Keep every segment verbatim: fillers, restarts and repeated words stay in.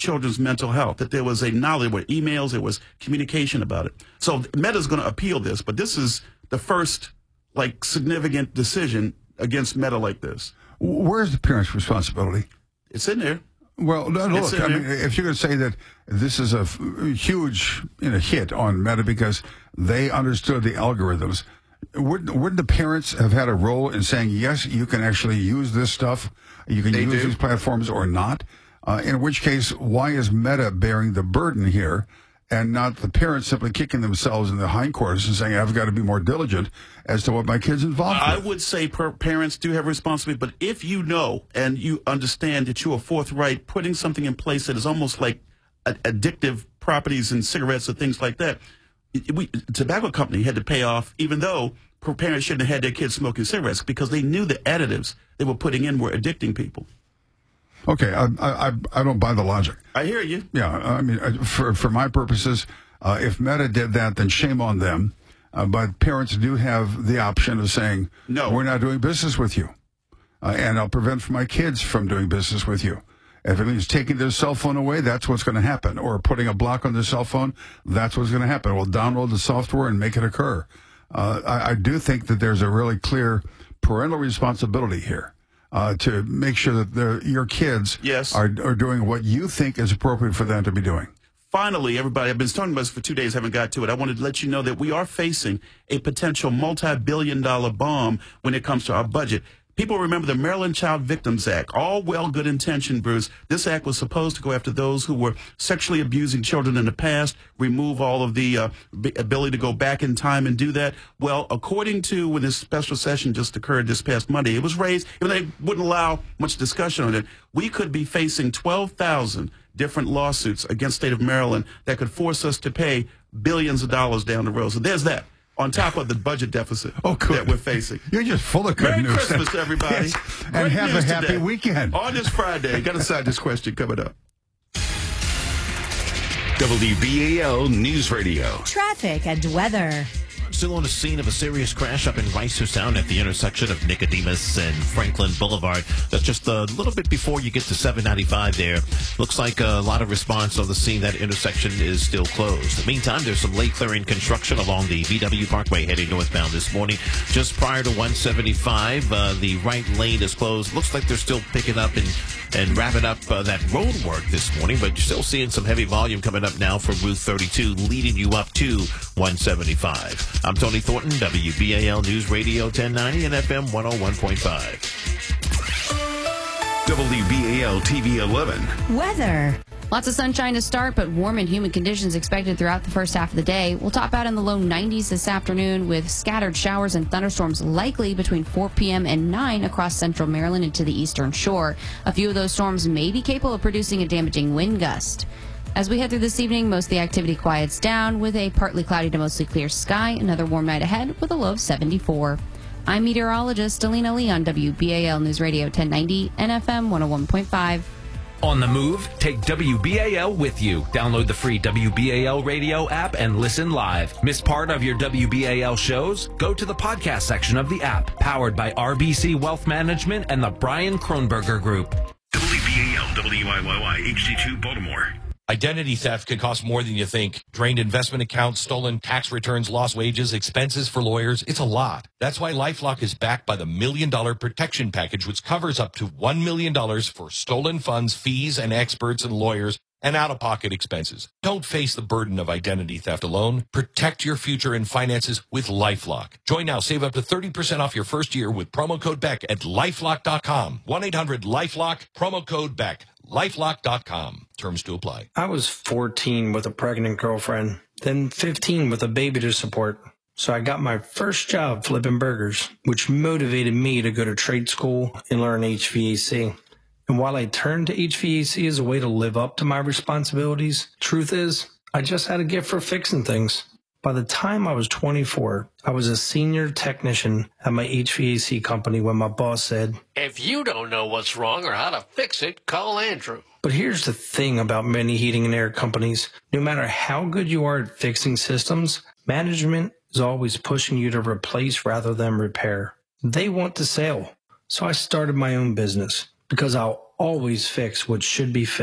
children's mental health, that there was a knowledge, there were emails, there was communication about it. So Meta's going to appeal this, but this is the first, like, significant decision against Meta like this. Where's the parents' responsibility? It's in there. Well, no, look, I mean, if you're going to say that this is a f huge you know, hit on Meta because they understood the algorithms, wouldn't, wouldn't the parents have had a role in saying, yes, you can actually use this stuff, you can they use do. these platforms or not? Uh, in which case, why is Meta bearing the burden here and not the parents simply kicking themselves in the hindquarters and saying, I've got to be more diligent as to what my kid's involved I with? would say per parents do have responsibility, but if you know and you understand that you are forthright, putting something in place that is almost like a addictive properties in cigarettes or things like that, it, we, tobacco company had to pay off, even though parents shouldn't have had their kids smoking cigarettes, because they knew the additives they were putting in were addicting people. Okay, I, I, I don't buy the logic. I hear you. Yeah, I mean, for, for my purposes, uh, if Meta did that, then shame on them. Uh, but parents do have the option of saying, no, we're not doing business with you. Uh, and I'll prevent my kids from doing business with you. If it means taking their cell phone away, that's what's going to happen. Or putting a block on their cell phone, that's what's going to happen. We'll download the software and make it occur. Uh, I, I do think that there's a really clear parental responsibility here. Uh, to make sure that your kids yes. are, are doing what you think is appropriate for them to be doing. Finally, everybody, I've been talking about this for two days, haven't got to it. I wanted to let you know that we are facing a potential multi-billion dollar bomb when it comes to our budget. People remember the Maryland Child Victims Act. All well, good intention, Bruce. This act was supposed to go after those who were sexually abusing children in the past, remove all of the uh, ability to go back in time and do that. Well, according to when this special session just occurred this past Monday, it was raised, even though they wouldn't allow much discussion on it, we could be facing twelve thousand different lawsuits against the state of Maryland that could force us to pay billions of dollars down the road. So there's that. On top of the budget deficit oh, that we're facing. You're just full of good Merry news. Christmas to everybody. Yes. And have a happy today. weekend. On this Friday, got to side this question coming up. W B A L News Radio. Traffic and weather. Still on the scene of a serious crash up in Reisterstown at the intersection of Nicodemus and Franklin Boulevard. That's just a little bit before you get to seven ninety-five there. Looks like a lot of response on the scene. That intersection is still closed. In the meantime, there's some late clearing construction along the V W Parkway heading northbound this morning. Just prior to one seventy-five, uh, the right lane is closed. Looks like they're still picking up and, and wrapping up uh, that road work this morning, but you're still seeing some heavy volume coming up now from Route thirty-two, leading you up to one seventy-five. I'm Tony Thornton, W B A L News Radio ten ninety and F M one oh one point five. W B A L T V eleven. Weather. Lots of sunshine to start, but warm and humid conditions expected throughout the first half of the day. We'll top out in the low nineties this afternoon with scattered showers and thunderstorms likely between four p m and nine across central Maryland and to the eastern shore. A few of those storms may be capable of producing a damaging wind gust. As we head through this evening, most of the activity quiets down with a partly cloudy to mostly clear sky. Another warm night ahead with a low of seventy-four. I'm meteorologist Alina Lee on W B A L News Radio ten ninety and F M one oh one point five. On the move, take W B A L with you. Download the free W B A L radio app and listen live. Miss part of your W B A L shows? Go to the podcast section of the app, powered by R B C Wealth Management and the Brian Kronberger Group. W B A L W I Y Y H D two Baltimore. Identity theft can cost more than you think. Drained investment accounts, stolen tax returns, lost wages, expenses for lawyers. It's a lot. That's why LifeLock is backed by the Million Dollar Protection Package, which covers up to one million dollars for stolen funds, fees, and experts and lawyers, and out-of-pocket expenses. Don't face the burden of identity theft alone. Protect your future and finances with LifeLock. Join now. Save up to thirty percent off your first year with promo code Beck at lifelock dot com. one eight hundred LifeLock, promo code Beck. lifelock dot com. Terms to apply. I was fourteen with a pregnant girlfriend, then fifteen with a baby to support. So I got my first job flipping burgers, which motivated me to go to trade school and learn H V A C. And while I turned to H V A C as a way to live up to my responsibilities, truth is, I just had a gift for fixing things. By the time I was twenty-four, I was a senior technician at my H V A C company when my boss said, "If you don't know what's wrong or how to fix it, call Andrew." But here's the thing about many heating and air companies. No matter how good you are at fixing systems, management is always pushing you to replace rather than repair. They want to sell. So I started my own business because I'll always fix what should be fixed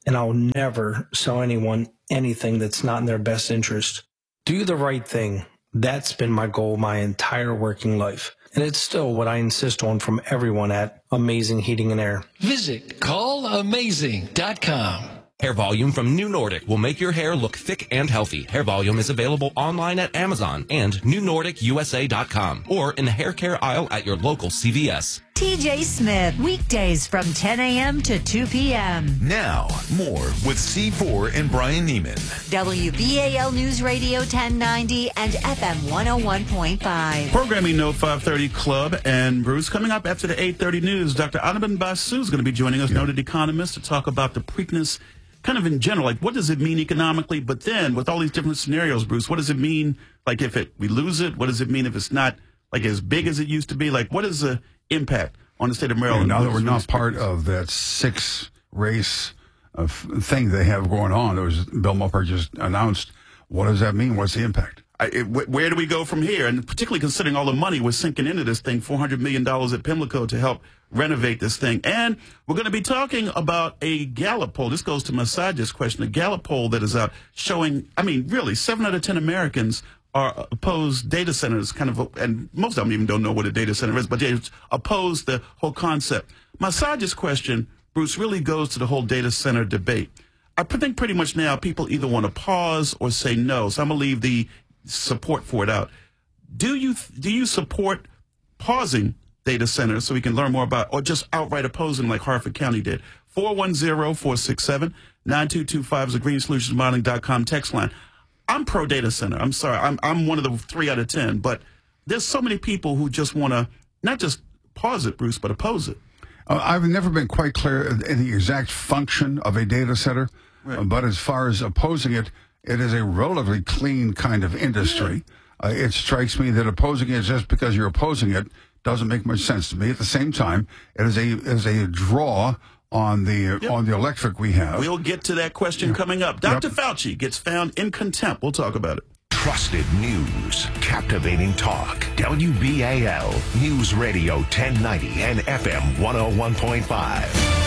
and I'll never sell anyone anything that's not in their best interest. Do the right thing. That's been my goal my entire working life. And it's still what I insist on from everyone at Amazing Heating and Air. Visit call amazing dot com. Hair Volume from New Nordic will make your hair look thick and healthy. Hair Volume is available online at Amazon and new nordic u s a dot com or in the hair care aisle at your local C V S. T J Smith, weekdays from ten a.m. to two p.m. Now, more with C four and Brian Neiman. W B A L News Radio ten ninety and F M one oh one point five. Programming Note five thirty Club and Bruce. Coming up after the eight thirty news, Doctor Anirban Basu is going to be joining us, yeah. noted economist, to talk about the Preakness kind of in general. Like, what does it mean economically? But then, with all these different scenarios, Bruce, what does it mean, like, if it we lose it? What does it mean if it's not, like, as big as it used to be? Like, what is the impact on the state of Maryland? Yeah, now that we're not part of that six race uh, thing they have going on, that was Bill Muppert just announced, what does that mean? What's the impact? I, it, where do we go from here? And particularly considering all the money we're sinking into this thing, four hundred million dollars at Pimlico to help renovate this thing. And we're going to be talking about a Gallup poll. This goes to Masaj's question. A Gallup poll that is out showing, I mean, really, seven out of ten Americans are opposed data centers, kind of, and most of them even don't know what a data center is, but they oppose the whole concept. Masaj's question, Bruce, really goes to the whole data center debate. I think pretty much now people either want to pause or say no. So I'm going to leave the support for it out. Do you do you support pausing data centers so we can learn more about, or just outright opposing like Harford County did? four one zero, four six seven, nine two two five is the green solutions modeling dot com text line. I'm pro data center. I'm sorry. I'm I'm one of the three out of ten, but there's so many people who just want to not just pause it, Bruce, but oppose it. Uh, I've never been quite clear in the exact function of a data center, right. uh, but as far as opposing it, it is a relatively clean kind of industry. Yeah. Uh, it strikes me that opposing it just because you're opposing it doesn't make much sense to me. At the same time, it is a is a draw on the yep. on the electric we have. We'll get to that question yeah. coming up. Doctor Yep. Fauci gets found in contempt. We'll talk about it. Trusted news, captivating talk. W B A L News Radio ten ninety and F M one oh one point five.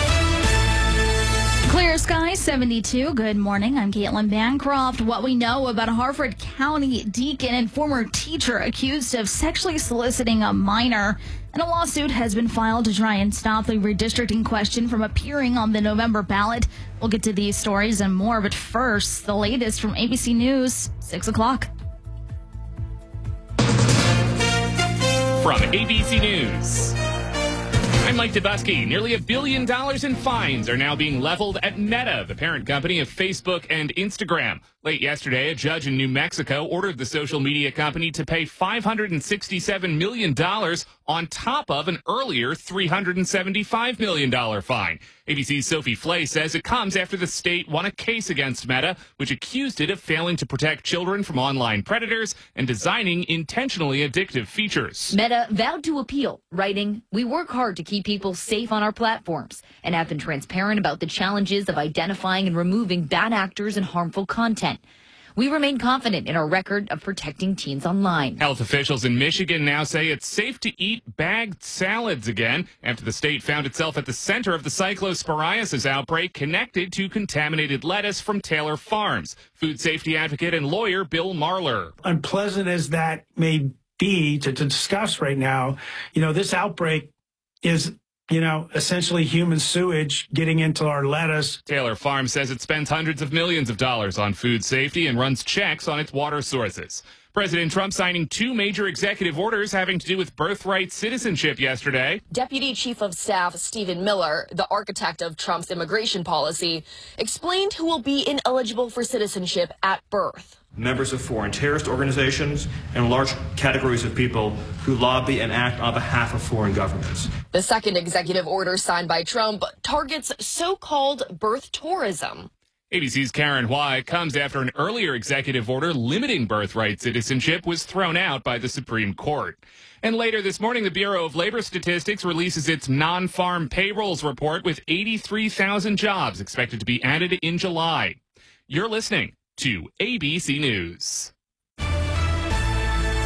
Clear skies, seventy-two. Good morning. I'm Caitlin Bancroft. What we know about a Harford County deacon and former teacher accused of sexually soliciting a minor. And a lawsuit has been filed to try and stop the redistricting question from appearing on the November ballot. We'll get to these stories and more. But first, the latest from A B C News, six o'clock. From A B C News, I'm Mike Dubusky. Nearly a billion dollars in fines are now being leveled at Meta, the parent company of Facebook and Instagram. Late yesterday, a judge in New Mexico ordered the social media company to pay five hundred sixty-seven million dollars on top of an earlier three hundred seventy-five million dollars fine. A B C's Sophie Flay says it comes after the state won a case against Meta, which accused it of failing to protect children from online predators and designing intentionally addictive features. Meta vowed to appeal, writing, "We work hard to keep people safe on our platforms and have been transparent about the challenges of identifying and removing bad actors and harmful content. We remain confident in our record of protecting teens online." Health officials in Michigan now say it's safe to eat bagged salads again after the state found itself at the center of the cyclosporiasis outbreak connected to contaminated lettuce from Taylor Farms. Food safety advocate and lawyer Bill Marler. Unpleasant as that may be to, to discuss right now, you know, this outbreak is, you know, essentially human sewage getting into our lettuce. Taylor Farm says it spends hundreds of millions of dollars on food safety and runs checks on its water sources. President Trump signing two major executive orders having to do with birthright citizenship yesterday. Deputy Chief of Staff Stephen Miller, the architect of Trump's immigration policy, explained who will be ineligible for citizenship at birth. Members of foreign terrorist organizations and large categories of people who lobby and act on behalf of foreign governments. The second executive order signed by Trump targets so-called birth tourism. A B C's Karen Hwai comes after an earlier executive order limiting birthright citizenship was thrown out by the Supreme Court. And later this morning, the Bureau of Labor Statistics releases its non-farm payrolls report with eighty-three thousand jobs expected to be added in July. You're listening to A B C News.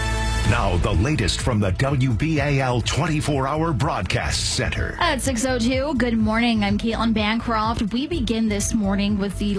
Now, the latest from the W B A L twenty-four hour Broadcast Center. At six oh two, good morning. I'm Caitlin Bancroft. We begin this morning with the